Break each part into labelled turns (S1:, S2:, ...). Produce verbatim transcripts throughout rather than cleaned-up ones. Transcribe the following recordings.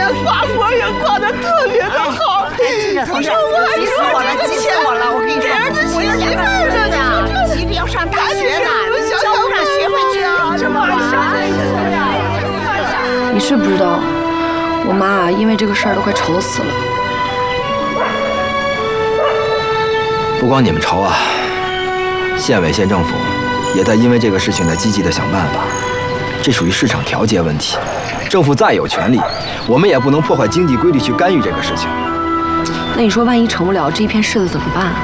S1: 年法国人过得特别的好。我说我还
S2: 急死我了，急死我了！我跟你说，我要媳妇儿呢，急着要上大学呢，交不上学费去啊！这马上。
S3: 你是不知道，我妈因为这个事儿都快愁死了。
S4: 不光你们愁啊，县委县政府也在因为这个事情在积极的想办法。这属于市场调节问题，政府再有权利，我们也不能破坏经济规律去干预这个事情。
S3: 那你说，万一成不了，这一片柿子怎么办啊？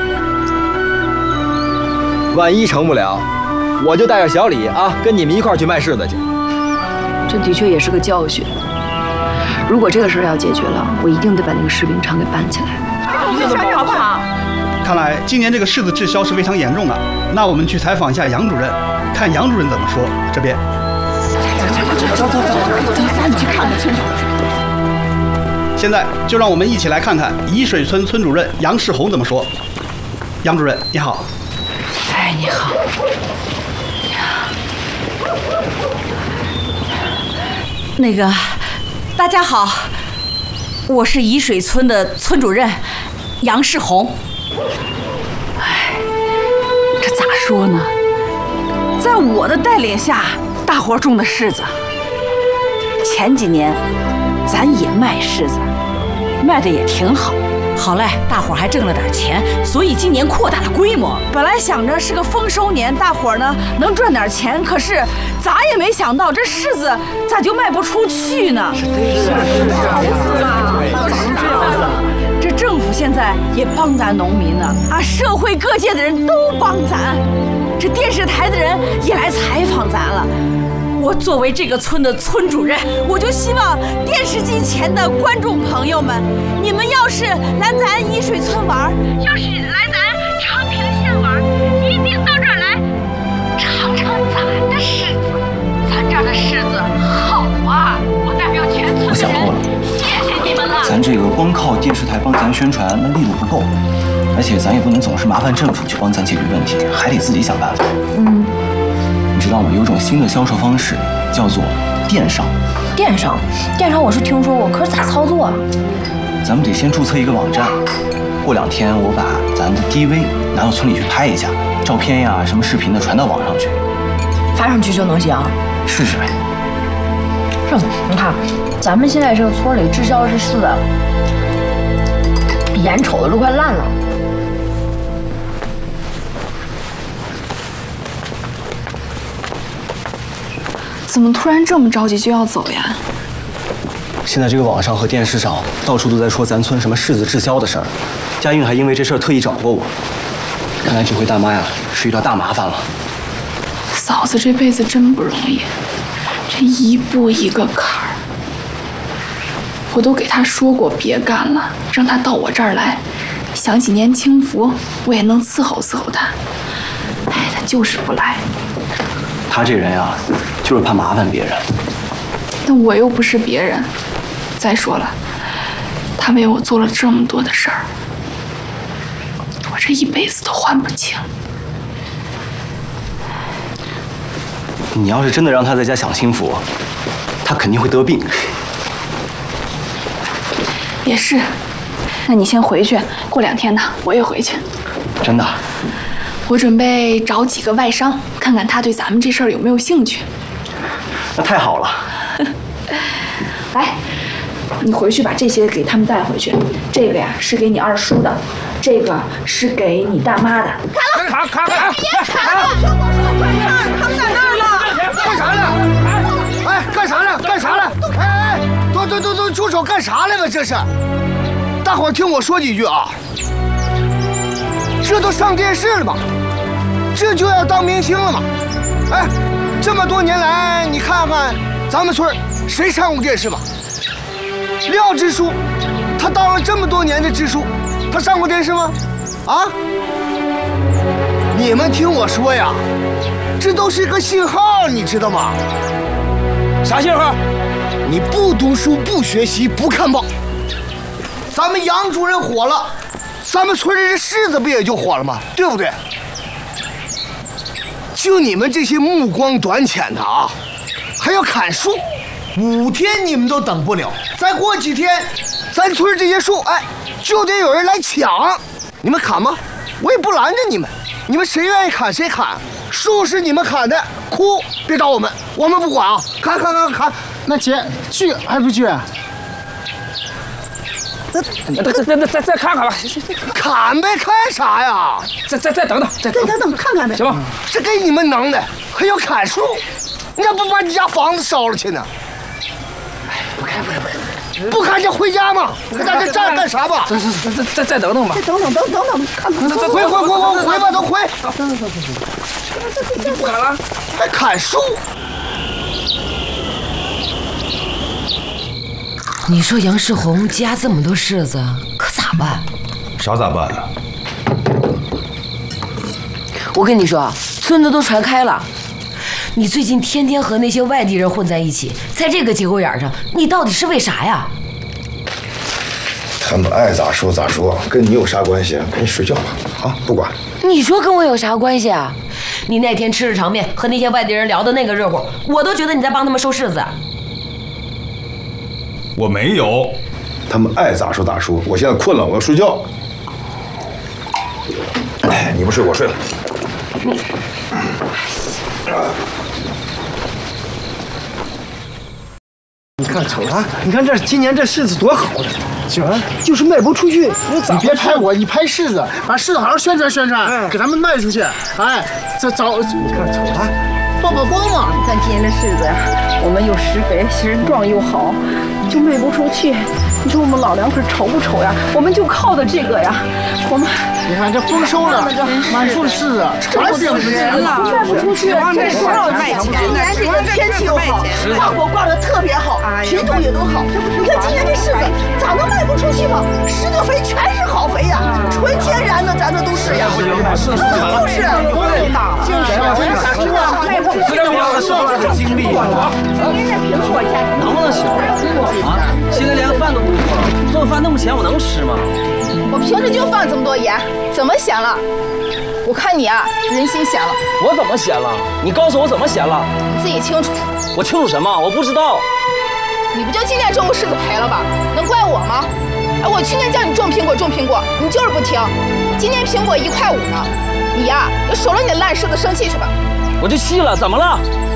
S4: 万一成不了，我就带着小李啊，跟你们一块儿去卖柿子去。
S3: 这的确也是个教训。如果这个事儿要解决了，我一定得把那个柿饼厂给办起来。
S2: 小李好不好？
S5: 看来今年这个柿子滞销是非常严重的。那我们去采访一下杨主任，看杨主任怎么说。这边。走走走走走，咱去看看村长。现在就让我们一起来看看沂水村村主任杨世红怎么说。杨主任，你好。
S6: 哎，你好。那个，大家好，我是沂水村的村主任杨世红。哎，这咋说呢？在我的带领下，大伙种的柿子，前几年咱也卖柿子，卖的也挺好。好嘞，大伙儿还挣了点钱，所以今年扩大了规模。本来想着是个丰收年，大伙儿呢能赚点钱，可是咋也没想到这柿子咋就卖不出去呢？是啊，这政府现在也帮咱农民呢，啊，社会各界的人都帮咱，这电视台的人也来采访咱了。我作为这个村的村主任，我就希望电视机前的观众朋友们，你们要是来咱沂水村玩，要是来咱昌平县玩，一定到这儿来尝尝咱的柿子。咱这儿的柿子好啊！我代表全村的人，
S7: 我想过了，
S6: 谢谢你们了。
S7: 咱这个光靠电视台帮咱宣传，那力度不够，而且咱也不能总是麻烦政府去帮咱解决问题，还得自己想办法。嗯。你知道吗？有种新的销售方式，叫做电商。
S3: 电商，电商我是听说过，可是咋操作啊？
S7: 咱们得先注册一个网站，过两天我把咱的 D V 拿到村里去拍一下，照片呀、什么视频的传到网上去，
S3: 发上去就能行？
S7: 试试呗。
S3: 是，你看，咱们现在这个村里滞销这柿子，眼瞅着都快烂了。
S8: 怎么突然这么着急就要走呀？
S7: 现在这个网上和电视上到处都在说咱村什么柿子滞销的事儿，佳韵还因为这事儿特意找过我。看来这回大妈呀是遇到大麻烦了。
S8: 嫂子这辈子真不容易，这一步一个坎儿。我都给她说过别干了，让她到我这儿来，享几年清福，我也能伺候伺候她。哎，她就是不来。
S7: 她这人呀，就是怕麻烦别人。
S8: 但我又不是别人。再说了，她为我做了这么多的事儿，我这一辈子都还不清。
S7: 你要是真的让她在家享清福，她肯定会得病。
S8: 也是，那你先回去，过两天呢，我也回去。
S7: 真的？
S8: 我准备找几个外商，看看他对咱们这事儿有没有兴趣。
S7: 那太好了。
S8: 来，你回去把这些给他们带回去。这个呀是给你二叔的，这个是给你大妈的。
S1: 卡卡卡！别卡了！他们在那儿呢！
S9: 干啥呢？哎，干啥呢？干啥呢？哎哎，都都都都住手！干啥来了？这是！大伙儿听我说几句啊！这都上电视了吗？这就要当明星了吗？哎，这么多年来，你看看咱们村谁上过电视吗？廖支书，他当了这么多年的支书，他上过电视吗？啊？你们听我说呀，这都是个信号，你知道吗？啥信号？你不读书、不学习、不看报，咱们杨主任火了，咱们村里这柿子不也就火了吗？对不对？就你们这些目光短浅的啊，还要砍树， 五天你们都等不了，再过几天，咱村这些树，哎，就得有人来抢。你们砍吗？我也不拦着你们，你们谁愿意砍谁砍。树是你们砍的，哭别找我们，我们不管啊！砍砍砍砍。
S10: 那姐锯还不锯？
S11: 再再再再再看看吧，
S9: 砍呗，看啥呀？
S11: 再再再等等，再
S2: 再等等看看呗，
S11: 行吧？
S9: 这给你们能耐，还要砍树？你咋不把你家房子烧了去呢？
S11: 哎，不砍不砍不砍，
S9: 不砍就回家嘛，搁咱这站干啥吧？
S11: 再再再再再等等吧，
S2: 再等等等等等，看看。
S9: 回回回回回吧，都回。
S11: 走走走走走，不砍了，
S9: 还砍树？
S12: 你说杨世宏家这么多柿子，可咋办？
S13: 啥咋办啊？
S12: 我跟你说，村子都传开了，你最近天天和那些外地人混在一起，在这个节骨眼上，你到底是为啥呀？
S13: 他们爱咋说咋说，跟你有啥关系？赶紧睡觉吧，啊，不管。
S12: 你说跟我有啥关系啊？你那天吃着场面和那些外地人聊的那个热乎，我都觉得你在帮他们收柿子。
S13: 我没有，他们爱咋说咋说。我现在困了，我要睡觉。哎，你不睡我睡了。
S12: 你，
S10: 你看瞅啊，你看这今年这柿子多好的，行，就是卖不出去。你别拍我，你拍柿子，把柿子好好宣传宣传，给咱们卖出去。哎，这早你看瞅啊，曝曝光嘛。
S2: 你看今年的柿子呀，我们又施肥，形状又好，就卖不出去。你说我们老两口愁不愁呀？我们就靠的这个呀，我们
S10: 你看这丰收了，满树柿子，
S2: 馋死人了，卖不出去，这多少卖钱？今年这个天气又好，挂果挂的特别好，品种也都好。你看今年这柿子咋能卖不出去嘛？施的肥全是好肥呀，纯天然的，咱这都是呀。就是，就是，咋知道卖不出去？
S11: 的经历，
S2: 今天这苹果价
S11: 能不能行啊？现在连饭都不做了，做饭那么咸，我能吃吗？
S1: 我平时就放这么多盐，怎么咸了？我看你啊，人心咸了。
S11: 我怎么咸了？你告诉我怎么咸了？
S1: 你自己清楚。
S11: 我清楚什么？我不知道。
S1: 你不就今年种柿子赔了吧？能怪我吗？哎，我去年叫你种苹果种苹果，你就是不听。今年苹果一块五呢，你呀、啊，就守了你的烂柿子，生气去吧。
S11: 我就气了，怎么了？